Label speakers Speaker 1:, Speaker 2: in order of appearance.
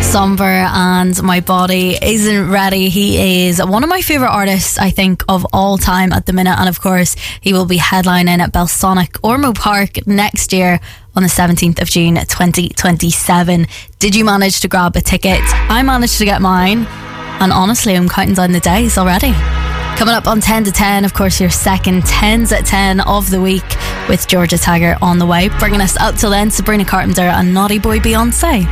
Speaker 1: Somber and My Body Isn't Ready. He is one of my favourite artists, I think, of all time at the minute. And of course, he will be headlining at Belsonic Ormo Park next year on the 17th of June 2027. Did you manage to grab a ticket? I managed to get mine. And honestly, I'm counting down the days already. Coming up on 10 to 10, of course, your second 10s at 10 of the week with Georgia Taggart on the way. Bringing us up till then, Sabrina Carpenter and Naughty Boy Beyonce.